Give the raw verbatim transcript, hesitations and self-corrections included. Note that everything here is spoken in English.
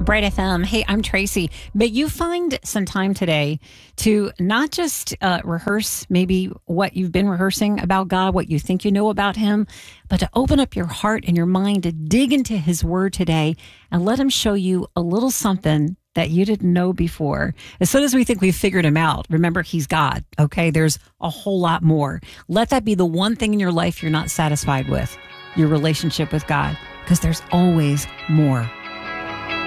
Bright F M. Hey, I'm Tracy. But you find some time today to not just uh, rehearse maybe what you've been rehearsing about God, what you think you know about Him, but to open up your heart and your mind to dig into His Word today and let Him show you a little something that you didn't know before. As soon as we think we've figured Him out, remember, He's God, okay? There's a whole lot more. Let that be the one thing in your life you're not satisfied with, your relationship with God, because there's always more.